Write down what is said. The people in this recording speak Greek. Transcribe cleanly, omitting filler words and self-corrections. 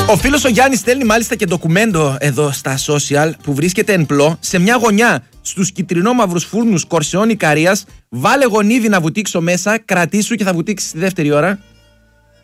Ο φίλος ο Γιάννης στέλνει μάλιστα και ντοκουμέντο εδώ στα social που βρίσκεται εν πλώ σε μια γωνιά στους κυτρινόμαυρους φούρνους Κορσεών Ικαρίας. Βάλε γονίδι να βουτήξω μέσα, κρατήσου και θα βουτήξεις τη δεύτερη ώρα.